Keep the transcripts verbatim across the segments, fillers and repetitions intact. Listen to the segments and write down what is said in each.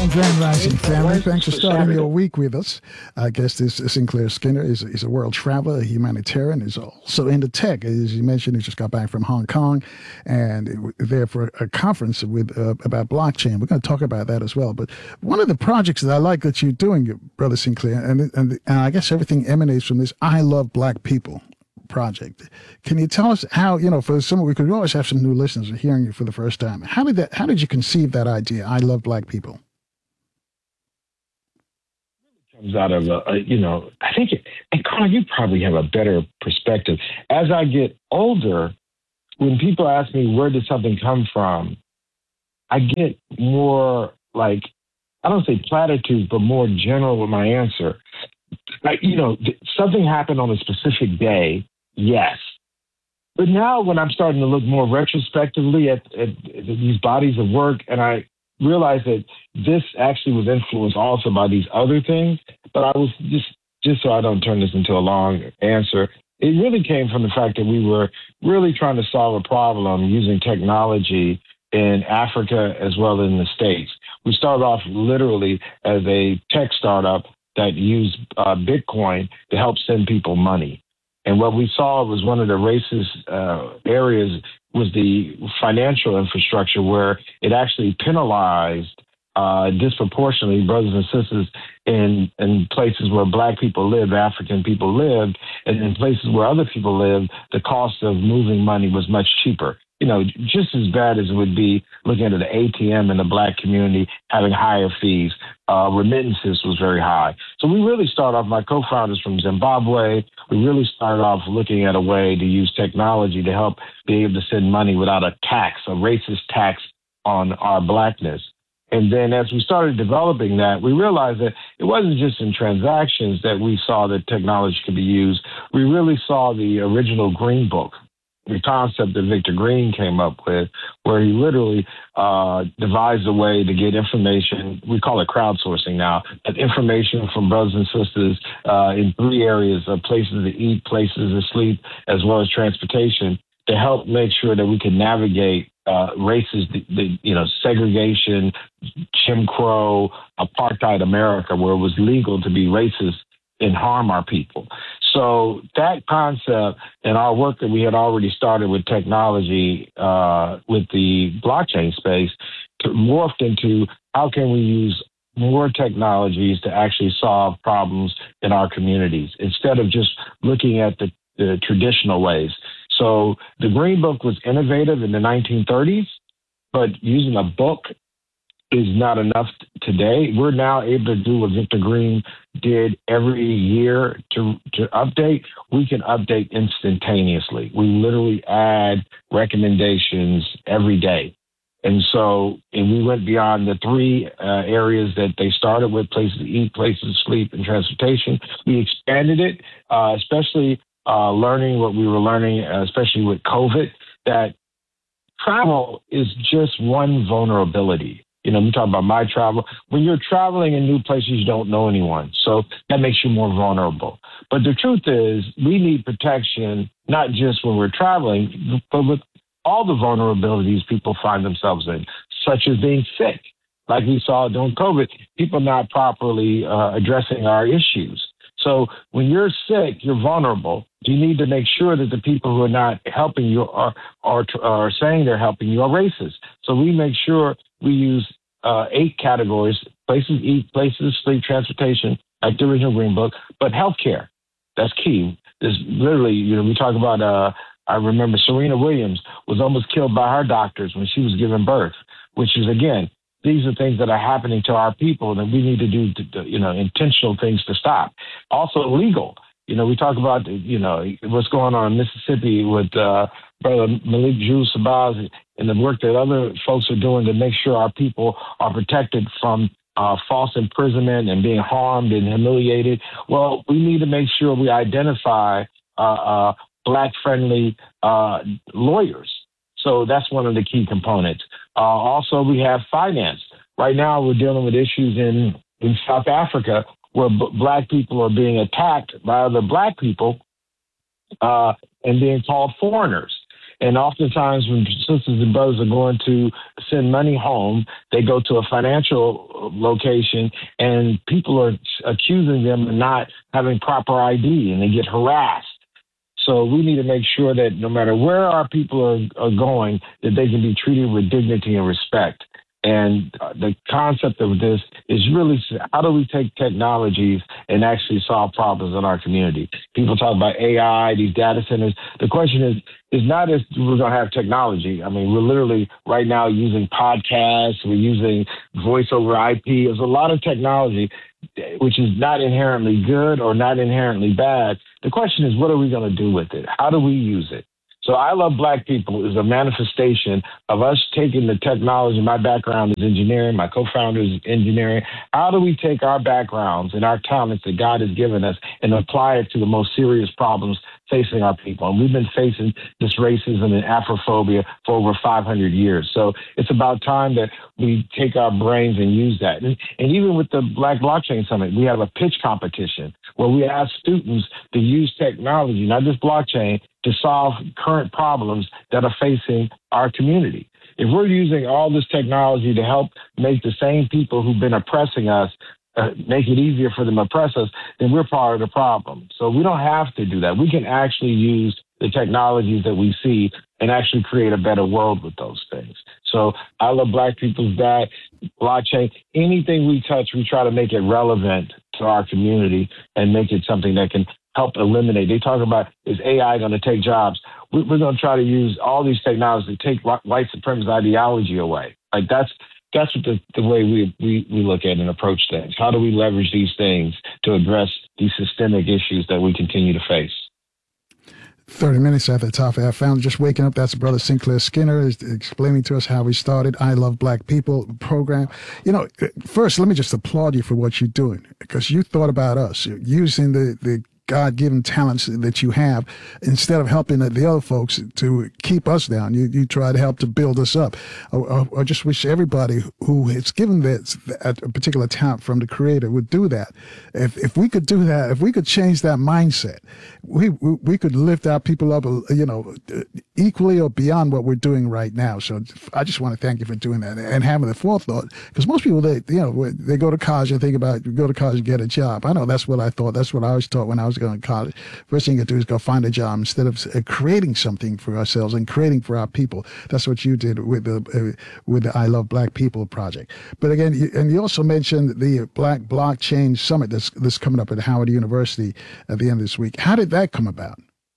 Grand Rising family. Thanks for starting your week with us. Our guest is Sinclair Skinner. Is is a world traveler, a humanitarian. Is also into tech. As you mentioned, he just got back from Hong Kong, and there for a conference with uh, about blockchain. We're going to talk about that as well. But one of the projects that I like that you're doing, Brother Sinclair, and and, and I guess everything emanates from this I Love Black People project. Can you tell us how, you know, for some, we could always have some new listeners hearing you for the first time. How did that, how did you conceive that idea? I love black people. Comes out of a, a you know, I think, it, and Carl, you probably have a better perspective. As I get older, when people ask me, where did something come from? I get more like, I don't say platitudes, but more general with my answer. Like, you know, something happened on a specific day. Yes. But now when I'm starting to look more retrospectively at, at, at these bodies of work, and I realize that this actually was influenced also by these other things, but I was just, just so I don't turn this into a long answer, it really came from the fact that we were really trying to solve a problem using technology in Africa as well as in the States. We started off literally as a tech startup that used uh, Bitcoin to help send people money. And what we saw was one of the racist uh, areas was the financial infrastructure, where it actually penalized uh, disproportionately brothers and sisters in, in places where black people lived, African people lived, and in places where other people lived, the cost of moving money was much cheaper. You know, just as bad as it would be looking at the A T M in the black community having higher fees. Uh, remittances was very high. So we really started off, my co-founders from Zimbabwe, we really started off looking at a way to use technology to help be able to send money without a tax, a racist tax on our blackness. And then as we started developing that, we realized that it wasn't just in transactions that we saw that technology could be used. We really saw the original Green Book, the concept that Victor Green came up with, where he literally uh, devised a way to get information. We call it crowdsourcing now, but information from brothers and sisters uh, in three areas of places to eat, places to sleep, as well as transportation, to help make sure that we can navigate uh, racist, the, the, you know, segregation, Jim Crow, apartheid America, where it was legal to be racist and harm our people. So that concept and our work that we had already started with technology uh, with the blockchain space morphed into how can we use more technologies to actually solve problems in our communities instead of just looking at the, the traditional ways. So the Green Book was innovative in the nineteen thirties, but using a book is not enough today. We're now able to do what Victor Green did every year to, to update. We can update instantaneously. We literally add recommendations every day. And so, and we went beyond the three uh, areas that they started with: places to eat, places to sleep, and transportation. We expanded it, uh, especially uh, learning what we were learning, uh, especially with COVID, that travel is just one vulnerability. You know, we talk about my travel. When you're traveling in new places, you don't know anyone. So that makes you more vulnerable. But the truth is, we need protection, not just when we're traveling, but with all the vulnerabilities people find themselves in, such as being sick. Like we saw during COVID, people not properly uh, addressing our issues. So when you're sick, you're vulnerable. You need to make sure that the people who are not helping you are, are, are saying they're helping you are racist. So we make sure we use uh, eight categories: places to eat, places to sleep, transportation, like the original Green Book, but healthcare. That's key. There's literally, you know, we talk about, uh, I remember Serena Williams was almost killed by her doctors when she was giving birth, which is, again, these are things that are happening to our people that we need to do, to, you know, intentional things to stop. Also legal. You know, we talk about, you know, what's going on in Mississippi with uh, Brother Malik Jules Sabaz and the work that other folks are doing to make sure our people are protected from uh, false imprisonment and being harmed and humiliated. Well, we need to make sure we identify uh, uh, Black-friendly uh, lawyers. So that's one of the key components. Uh, also, we have finance. Right now, we're dealing with issues in, in South Africa where b- Black people are being attacked by other Black people uh, and being called foreigners. And oftentimes when sisters and brothers are going to send money home, they go to a financial location and people are accusing them of not having proper I D and they get harassed. So we need to make sure that no matter where our people are, are going, that they can be treated with dignity and respect. And the concept of this is really, how do we take technologies and actually solve problems in our community? People talk about A I, these data centers. The question is, is not if we're going to have technology. I mean, we're literally right now using podcasts. We're using voice over I P. There's a lot of technology, which is not inherently good or not inherently bad. The question is, what are we going to do with it? How do we use it? So I Love Black People is a manifestation of us taking the technology. My background is engineering. My co-founder is engineering. How do we take our backgrounds and our talents that God has given us and apply it to the most serious problems facing our people? And we've been facing this racism and Afrophobia for over five hundred years. So it's about time that we take our brains and use that. And, and even with the Black Blockchain Summit, we have a pitch competition where we ask students to use technology, not just blockchain, to solve current problems that are facing our community. If we're using all this technology to help make the same people who've been oppressing us uh, make it easier for them to oppress us, then we're part of the problem. So we don't have to do that. We can actually use the technologies that we see and actually create a better world with those things. So I Love Black People's that, blockchain, anything we touch, we try to make it relevant to our community and make it something that can help eliminate. They talk about, is A I going to take jobs? We're going to try to use all these technologies to take white supremacist ideology away. Like that's that's what the, the way we, we, we look at and approach things. How do we leverage these things to address these systemic issues that we continue to face? thirty minutes after the top of our founder just waking up. That's Brother Sinclair Skinner is explaining to us how we started I Love Black People program. You know, first, let me just applaud you for what you're doing, because you thought about us using the, the God-given talents that you have. Instead of helping the other folks to keep us down, you, you try to help to build us up. I, I, I just wish everybody who has given that, that a particular talent from the Creator would do that. If if we could do that, if we could change that mindset, we we, we could lift our people up, you know, equally or beyond what we're doing right now. So I just want to thank you for doing that and having the forethought, because most people, they you know they go to college and think about go to college and get a job. I know that's what I thought. That's what I was taught when I was going to college. First thing you do is go find a job instead of uh, creating something for ourselves and creating for our people. That's what you did with the uh, with the I Love Black People project. But again, you, and you also mentioned the Black Blockchain Summit that's, that's coming up at Howard University at the end of this week. How did that come about?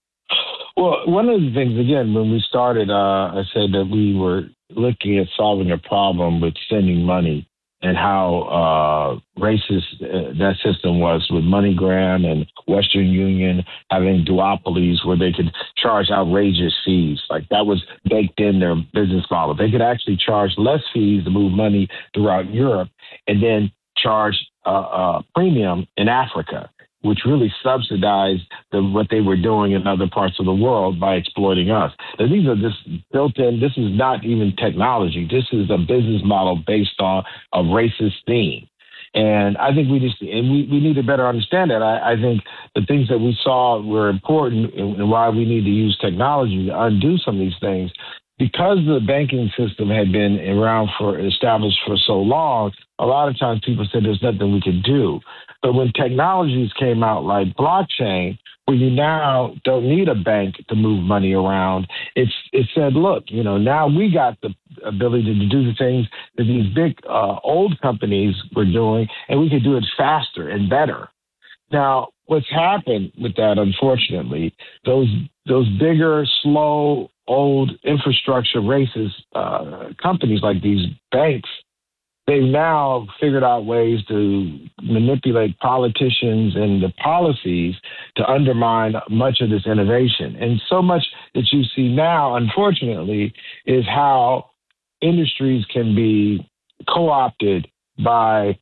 Well, one of the things, again, when we started, uh, I said that we were looking at solving a problem with sending money and how uh, racist uh, that system was with MoneyGram and Western Union having duopolies where they could charge outrageous fees. Like that was baked in their business model. They could actually charge less fees to move money throughout Europe and then charge a uh, uh, premium in Africa, which really subsidized the, what they were doing in other parts of the world by exploiting us. Now, these are just built in. This is not even technology. This is a business model based on a racist theme. And I think we just, and we, we need to better understand that. I, I think the things that we saw were important and why we need to use technology to undo some of these things. Because the banking system had been around for established for so long, a lot of times people said there's nothing we could do. But when technologies came out like blockchain, where you now don't need a bank to move money around, it's it said, look, you know, now we got the ability to do the things that these big uh, old companies were doing, and we could do it faster and better. Now, what's happened with that, unfortunately, those those bigger, slow, old infrastructure racist uh, companies like these banks, they've now figured out ways to manipulate politicians and the policies to undermine much of this innovation. And so much that you see now, unfortunately, is how industries can be co-opted by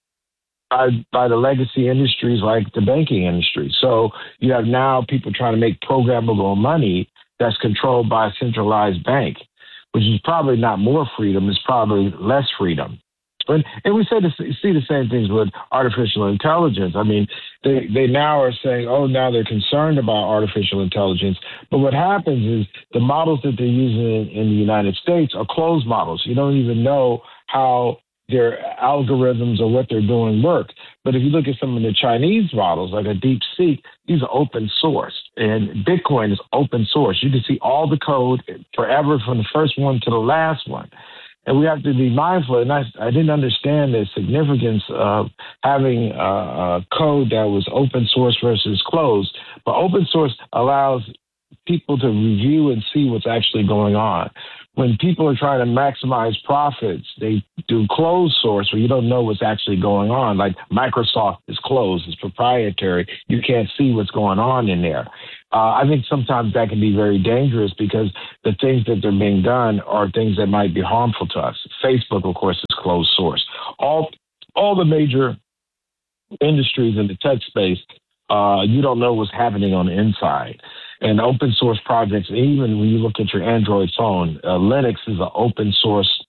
By, by the legacy industries like the banking industry. So you have now people trying to make programmable money that's controlled by a centralized bank, which is probably not more freedom, it's probably less freedom. And, and we say the, see the same things with artificial intelligence. I mean, they, they now are saying, oh, now they're concerned about artificial intelligence. But what happens is the models that they're using in, in the United States are closed models. You don't even know how their algorithms or what they're doing work. But if you look at some of the Chinese models, like a DeepSeek, these are open source. And Bitcoin is open source. You can see all the code forever from the first one to the last one. And we have to be mindful. And I, I didn't understand the significance of having a, a code that was open source versus closed. But open source allows people to review and see what's actually going on. When people are trying to maximize profits, they do closed source where you don't know what's actually going on. Like Microsoft is closed, it's proprietary. You can't see what's going on in there. Uh, I think sometimes that can be very dangerous because the things that are being done are things that might be harmful to us. Facebook, of course, is closed source. All, all the major industries in the tech space, uh, you don't know what's happening on the inside. And open source projects, even when you look at your Android phone, uh, Linux is an open source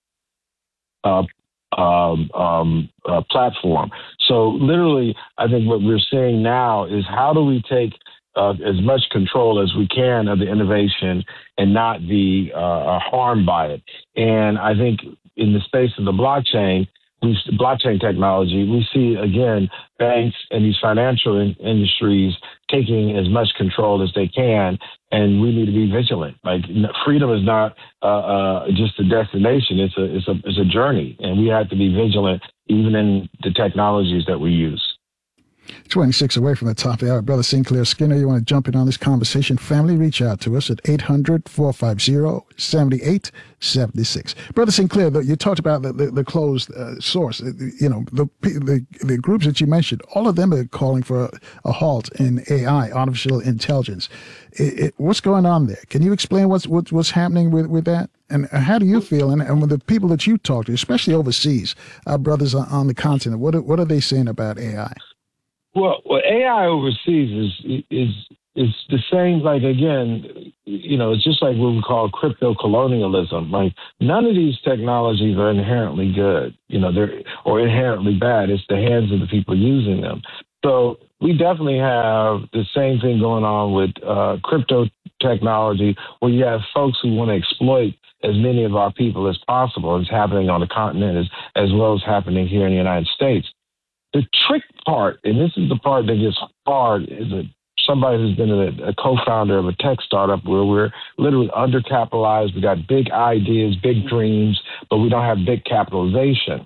uh, um, um, uh, platform. So literally, I think what we're seeing now is how do we take uh, as much control as we can of the innovation and not be uh, harmed by it. And I think in the space of the blockchain, we, blockchain technology, we see, again, banks and these financial in- industries taking as much control as they can, and we need to be vigilant. Like, freedom is not uh, uh, just a destination; it's a it's a it's a journey, and we have to be vigilant even in the technologies that we use. twenty-six away from the top of the hour. Brother Sinclair Skinner, you want to jump in on this conversation? Family, reach out to us at eight hundred, four five zero, seven eight seven six. Brother Sinclair, you talked about the, the, the closed uh, source. You know, the, the the groups that you mentioned, all of them are calling for a, a halt in A I, artificial intelligence. It, it, what's going on there? Can you explain what's what's, what's happening with, with that? And how do you feel? And, and with the people that you talk to, especially overseas, our brothers on, on the continent, what are, what are they saying about A I? Well, well, A I overseas is is is the same. Like, again, you know, it's just like what we call crypto colonialism. Like, none of these technologies are inherently good, you know, they're or inherently bad. It's the hands of the people using them. So we definitely have the same thing going on with uh, crypto technology, where you have folks who want to exploit as many of our people as possible. It's happening on the continent as as well as happening here in the United States. The trick part, and this is the part that gets hard, is that somebody who's been a, a co-founder of a tech startup where we're literally undercapitalized. We got big ideas, big dreams, but we don't have big capitalization.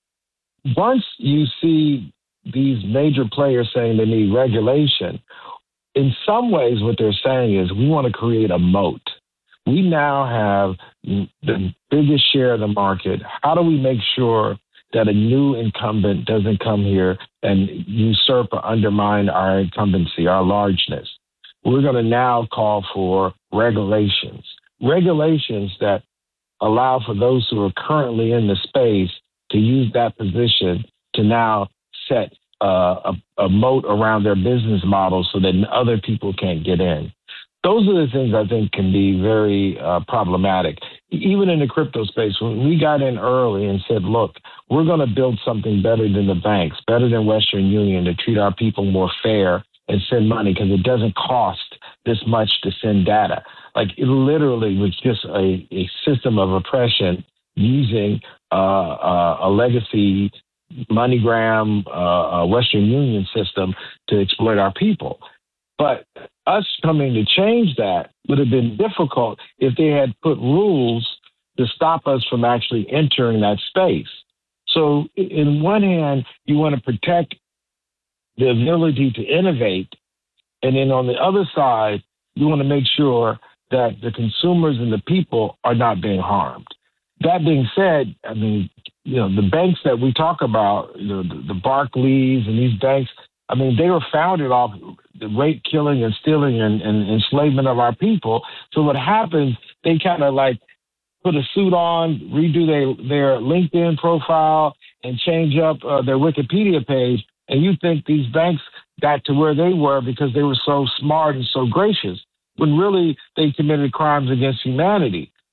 Once you see these major players saying they need regulation, in some ways what they're saying is we want to create a moat. We now have the biggest share of the market. How do we make sure that a new incumbent doesn't come here and usurp or undermine our incumbency, our largeness? We're going to now call for regulations, regulations that allow for those who are currently in the space to use that position to now set uh, a, a moat around their business model so that other people can't get in. Those are the things I think can be very uh, problematic. Even in the crypto space, when we got in early and said, look, we're going to build something better than the banks, better than Western Union, to treat our people more fair and send money because it doesn't cost this much to send data. Like, it literally was just a, a system of oppression using uh, uh, a legacy MoneyGram, uh, uh, Western Union system to exploit our people. But us coming to change that would have been difficult if they had put rules to stop us from actually entering that space. So in one hand, you want to protect the ability to innovate. And then on the other side, you want to make sure that the consumers and the people are not being harmed. That being said, I mean, you know, the banks that we talk about, you know, the, the Barclays and these banks, I mean, they were founded off the rape, killing, and stealing and, and enslavement of our people. So what happens, they kind of like put a suit on, redo their, their LinkedIn profile, and change up uh, their Wikipedia page. And you think these banks got to where they were because they were so smart and so gracious, when really they committed crimes against humanity.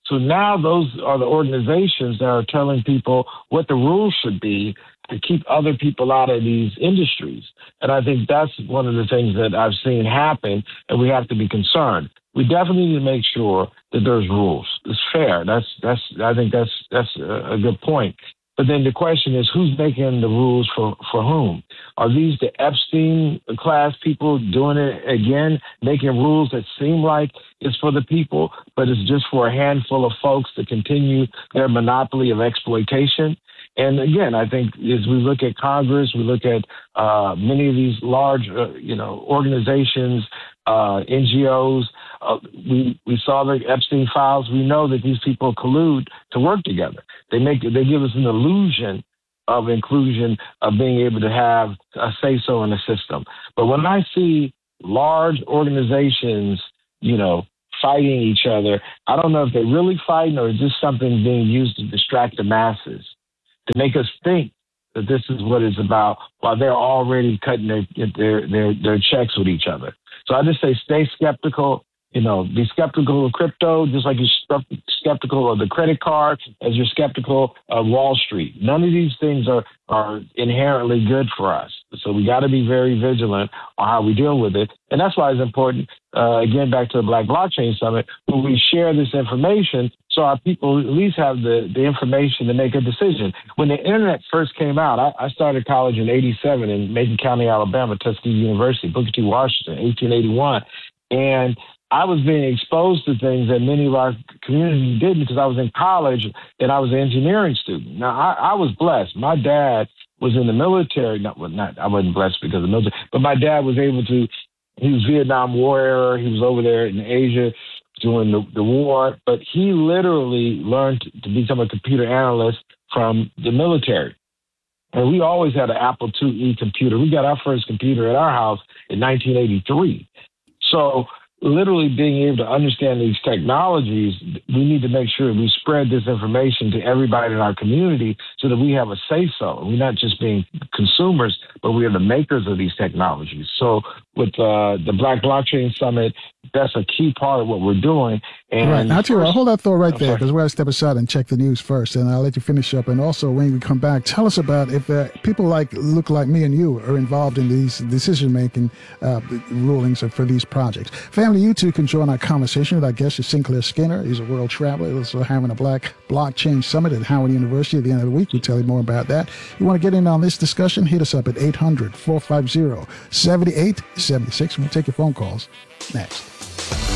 So now those are the organizations that are telling people what the rules should be to keep other people out of these industries. And I think that's one of the things that I've seen happen, and we have to be concerned. We definitely need to make sure that there's rules. It's fair. That's that's. I think that's that's a good point. But then the question is, who's making the rules for, for whom? Are these the Epstein class people doing it again, making rules that seem like it's for the people, but it's just for a handful of folks to continue their monopoly of exploitation? And again, I think as we look at Congress, we look at uh, many of these large, uh, you know, organizations, uh, N G Os. Uh, we we saw the Epstein files. We know that these people collude to work together. They make they give us an illusion of inclusion, of being able to have a say so in the system. But when I see large organizations, you know, fighting each other, I don't know if they're really fighting or is this something being used to distract the masses, to make us think that this is what it's about while they're already cutting their, their, their, their checks with each other. So I just say stay skeptical, you know, be skeptical of crypto, just like you're skeptical of the credit card as you're skeptical of Wall Street. None of these things are, are inherently good for us. So we got to be very vigilant on how we deal with it. And that's why it's important, uh, again, back to the Black Blockchain Summit, when we share this information so our people at least have the, the information to make a decision. When the internet first came out, I, I started college in eighty-seven in Macon County, Alabama, Tuskegee University, Booker T. Washington, eighteen eighty-one. And I was being exposed to things that many of our community didn't because I was in college and I was an engineering student. Now, I, I was blessed. My dad was in the military. Not, well, not, I wasn't blessed because of the military, but my dad was able to, he was Vietnam War era. He was over there in Asia during the, the war, but he literally learned to become a computer analyst from the military. And we always had an Apple two E computer. We got our first computer at our house in nineteen eighty-three. So literally being able to understand these technologies, we need to make sure we spread this information to everybody in our community so that we have a say-so. We're not just being consumers, but we are the makers of these technologies. So with uh, the Black Blockchain Summit, that's a key part of what we're doing. And right. Now, too, I'll hold that thought right I'm there sorry. because we're going to step aside and check the news first, and I'll let you finish up. And also, when we come back, tell us about if uh, people like look like me and you are involved in these decision-making uh, rulings for these projects. Family, you two can join our conversation with our guest, is Sinclair Skinner. He's a world traveler. He's also having a Black Blockchain Summit at Howard University at the end of the week. We'll tell you more about that. You want to get in on this discussion? Hit us up at eight hundred, four five zero, seven eight seven six. We'll take your phone calls next.